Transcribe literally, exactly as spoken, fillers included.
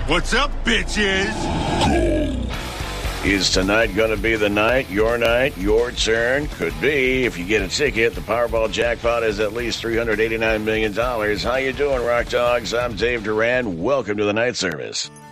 What's up, bitches? Is tonight going to be the night? Your night? Your turn? Could be. If you get a ticket, the Powerball jackpot is at least three hundred eighty-nine million dollars. How you doing, Rock Dogs? I'm Dave Duran. Welcome to the night service.